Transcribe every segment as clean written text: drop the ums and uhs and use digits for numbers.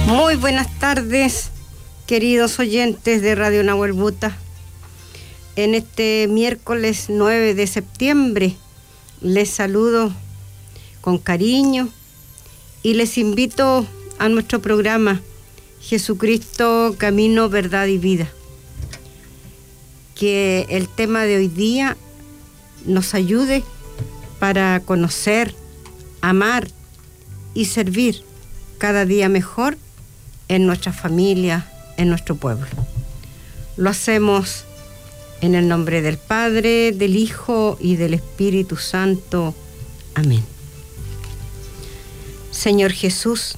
Muy buenas tardes, queridos oyentes de Radio Nahuel Buta. En este miércoles 9 de septiembre les saludo con cariño y les invito a nuestro programa Jesucristo, Camino, Verdad y Vida. Que el tema de hoy día nos ayude para conocer, amar y servir cada día mejor en nuestra familia, en nuestro pueblo. Lo hacemos en el nombre del Padre, del Hijo y del Espíritu Santo. Amén. Señor Jesús,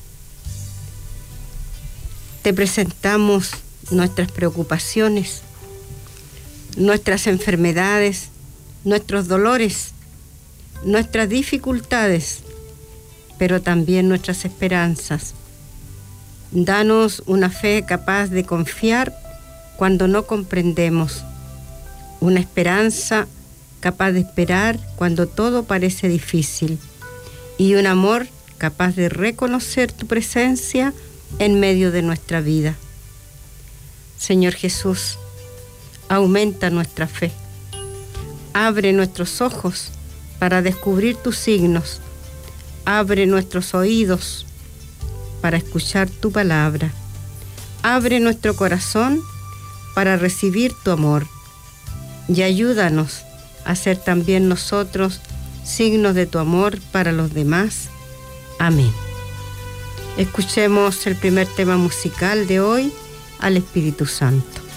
te presentamos nuestras preocupaciones, nuestras enfermedades, nuestros dolores, nuestras dificultades, pero también nuestras esperanzas. Danos una fe capaz de confiar cuando no comprendemos, una esperanza capaz de esperar cuando todo parece difícil y un amor capaz de reconocer tu presencia en medio de nuestra vida. Señor Jesús, aumenta nuestra fe, abre nuestros ojos para descubrir tus signos, abre nuestros oídos para escuchar tu palabra, abre nuestro corazón para recibir tu amor y ayúdanos a ser también nosotros signos de tu amor para los demás. Amén. Escuchemos el primer tema musical de hoy, al Espíritu Santo.